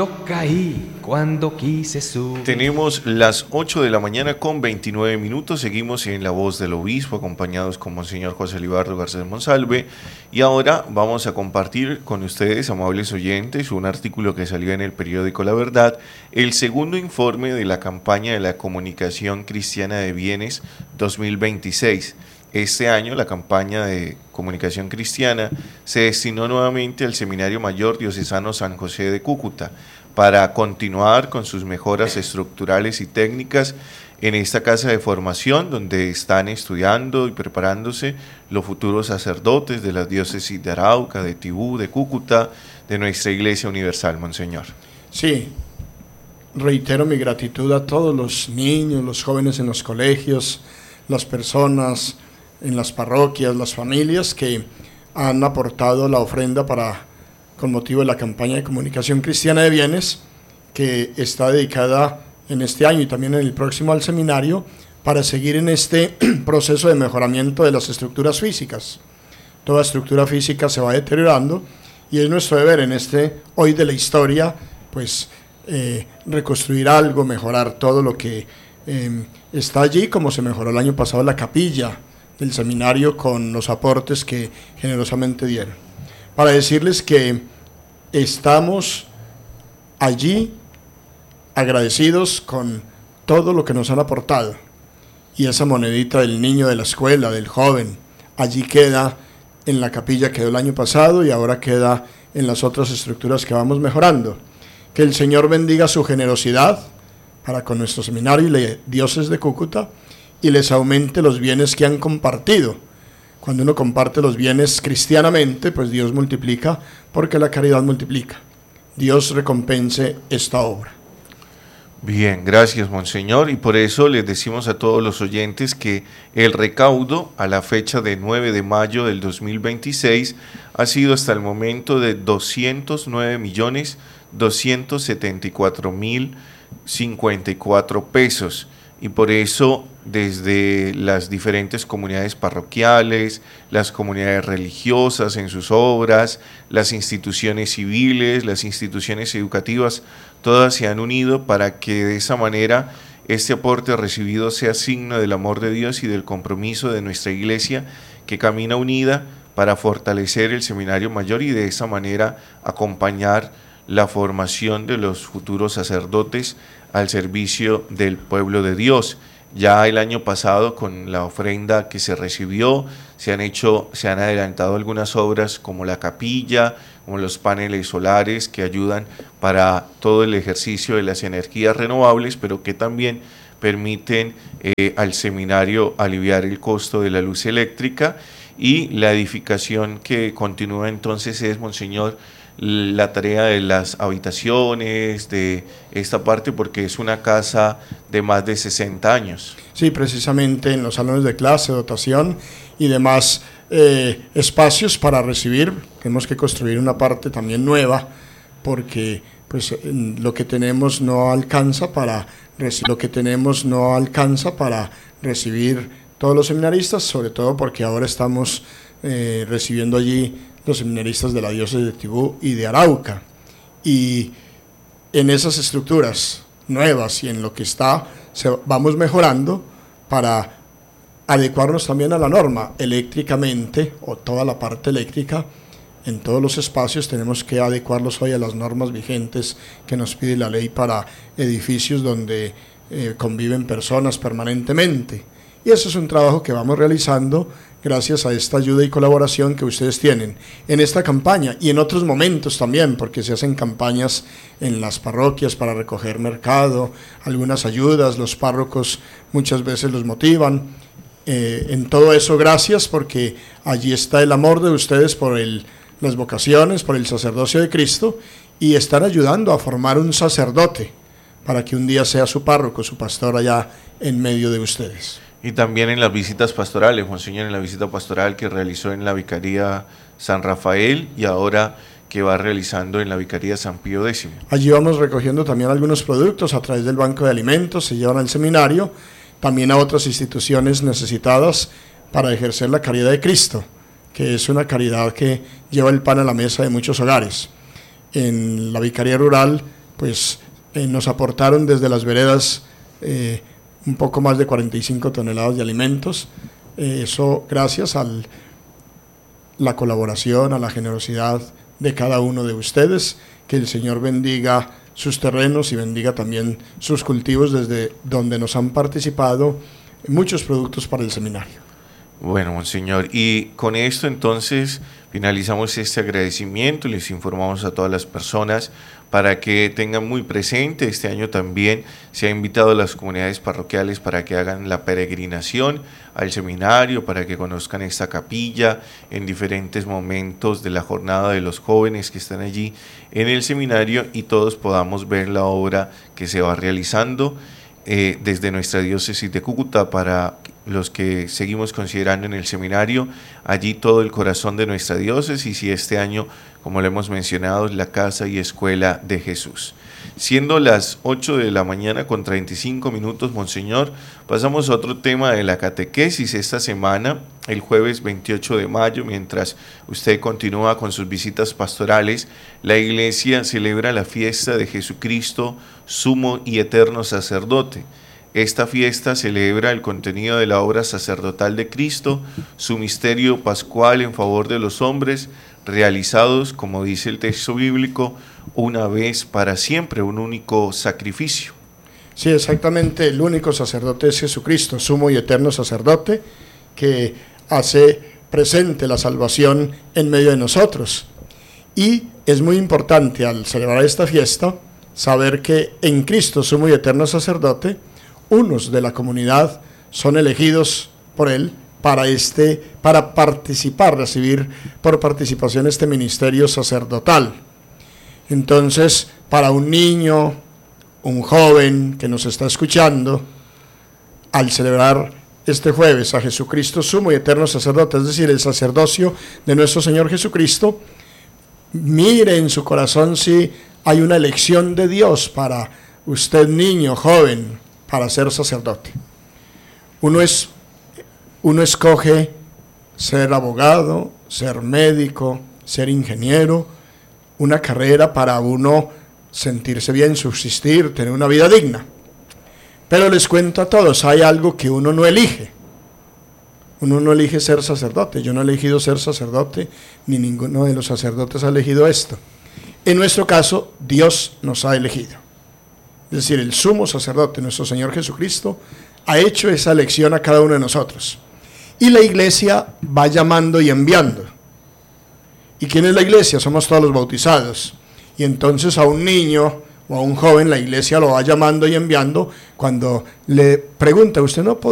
Yo caí cuando quise subir. Tenemos las 8 de la mañana con 29 minutos. Seguimos en La Voz del Obispo, acompañados con Monseñor José Libardo Garcés Monsalve. Y ahora vamos a compartir con ustedes, amables oyentes, un artículo que salió en el periódico La Verdad, el segundo informe de la campaña de la Comunicación Cristiana de Bienes 2026. Este año la campaña de comunicación cristiana se destinó nuevamente al Seminario Mayor Diocesano San José de Cúcuta para continuar con sus mejoras estructurales y técnicas en esta casa de formación donde están estudiando y preparándose los futuros sacerdotes de las diócesis de Arauca, de Tibú, de Cúcuta, de nuestra Iglesia Universal, Monseñor. Sí, reitero mi gratitud a todos los niños, los jóvenes en los colegios, las personas en las parroquias, las familias que han aportado la ofrenda con motivo de la campaña de comunicación cristiana de bienes, que está dedicada en este año y también en el próximo al seminario, para seguir en este proceso de mejoramiento de las estructuras físicas. Toda estructura física se va deteriorando y es nuestro deber en hoy de la historia, pues reconstruir algo, mejorar todo lo que está allí, como se mejoró el año pasado la capilla del seminario con los aportes que generosamente dieron. Para decirles que estamos allí agradecidos con todo lo que nos han aportado, y esa monedita del niño de la escuela, del joven, allí queda en la capilla, quedó el año pasado y ahora queda en las otras estructuras que vamos mejorando. Que el Señor bendiga su generosidad para con nuestro seminario y la diócesis de Cúcuta, y les aumente los bienes que han compartido. Cuando uno comparte los bienes cristianamente, pues Dios multiplica, porque la caridad multiplica. Dios recompense esta obra. Bien, gracias, Monseñor, y por eso les decimos a todos los oyentes que el recaudo a la fecha de 9 de mayo del 2026 ha sido hasta el momento de 209.274.054 pesos, y por eso desde las diferentes comunidades parroquiales, las comunidades religiosas en sus obras, las instituciones civiles, las instituciones educativas, todas se han unido para que de esa manera este aporte recibido sea signo del amor de Dios y del compromiso de nuestra Iglesia, que camina unida para fortalecer el Seminario Mayor y de esa manera acompañar la formación de los futuros sacerdotes al servicio del pueblo de Dios. Ya el año pasado, con la ofrenda que se recibió, se han adelantado algunas obras como la capilla, como los paneles solares que ayudan para todo el ejercicio de las energías renovables, pero que también permiten al seminario aliviar el costo de la luz eléctrica. Y la edificación que continúa entonces es, Monseñor, la tarea de las habitaciones, de esta parte, porque es una casa de más de 60 años. Sí, precisamente en los salones de clase, dotación y demás espacios para recibir, tenemos que construir una parte también nueva, porque pues lo que tenemos no alcanza para recibir todos los seminaristas, sobre todo porque ahora estamos recibiendo allí los seminaristas de la diócesis de Tibú y de Arauca, y en esas estructuras nuevas y en lo que vamos mejorando para adecuarnos también a la norma eléctricamente, o toda la parte eléctrica en todos los espacios tenemos que adecuarlos hoy a las normas vigentes que nos pide la ley para edificios donde conviven personas permanentemente. Y eso es un trabajo que vamos realizando gracias a esta ayuda y colaboración que ustedes tienen en esta campaña y en otros momentos también, porque se hacen campañas en las parroquias para recoger mercado, algunas ayudas, los párrocos muchas veces los motivan. En todo eso, gracias, porque allí está el amor de ustedes por las vocaciones, por el sacerdocio de Cristo, y están ayudando a formar un sacerdote para que un día sea su párroco, su pastor allá en medio de ustedes. Y también en las visitas pastorales, Monseñor, en la visita pastoral que realizó en la Vicaría San Rafael y ahora que va realizando en la Vicaría San Pío X. Allí vamos recogiendo también algunos productos a través del Banco de Alimentos, se llevan al seminario, también a otras instituciones necesitadas para ejercer la caridad de Cristo, que es una caridad que lleva el pan a la mesa de muchos hogares. En la Vicaría Rural pues nos aportaron desde las veredas un poco más de 45 toneladas de alimentos. Eso gracias a la colaboración, a la generosidad de cada uno de ustedes. Que el Señor bendiga sus terrenos y bendiga también sus cultivos, desde donde nos han participado muchos productos para el seminario. Bueno, monseñor, y con esto entonces finalizamos este agradecimiento y les informamos a todas las personas para que tengan muy presente, este año también se ha invitado a las comunidades parroquiales para que hagan la peregrinación al seminario, para que conozcan esta capilla en diferentes momentos de la jornada de los jóvenes que están allí en el seminario y todos podamos ver la obra que se va realizando desde nuestra diócesis de Cúcuta. Para los que seguimos considerando en el seminario, allí todo el corazón de nuestra diócesis, y este año, como lo hemos mencionado, la Casa y Escuela de Jesús. Siendo las 8 de la mañana con 35 minutos, monseñor, pasamos a otro tema de la catequesis. Esta semana, el jueves 28 de mayo, mientras usted continúa con sus visitas pastorales, la Iglesia celebra la fiesta de Jesucristo, sumo y eterno sacerdote. Esta fiesta celebra el contenido de la obra sacerdotal de Cristo, su misterio pascual en favor de los hombres, realizados, como dice el texto bíblico, una vez para siempre, un único sacrificio. Sí, exactamente, el único sacerdote es Jesucristo, sumo y eterno sacerdote, que hace presente la salvación en medio de nosotros. Y es muy importante al celebrar esta fiesta saber que en Cristo, sumo y eterno sacerdote, unos de la comunidad son elegidos por Él para participar, recibir por participación este ministerio sacerdotal. Entonces, para un niño, un joven que nos está escuchando, al celebrar este jueves a Jesucristo, sumo y eterno sacerdote, es decir, el sacerdocio de nuestro Señor Jesucristo, mire en su corazón si hay una elección de Dios para usted, niño, joven, para ser sacerdote. Uno escoge ser abogado, ser médico, ser ingeniero, una carrera para uno sentirse bien, subsistir, tener una vida digna. Pero les cuento a todos, hay algo que uno no elige. Uno no elige ser sacerdote. Yo no he elegido ser sacerdote, ni ninguno de los sacerdotes ha elegido esto. En nuestro caso, Dios nos ha elegido. Es decir, el sumo sacerdote, nuestro Señor Jesucristo, ha hecho esa elección a cada uno de nosotros. Y la Iglesia va llamando y enviando. ¿Y quién es la Iglesia? Somos todos los bautizados. Y entonces a un niño o a un joven la Iglesia lo va llamando y enviando cuando le pregunta, ¿usted no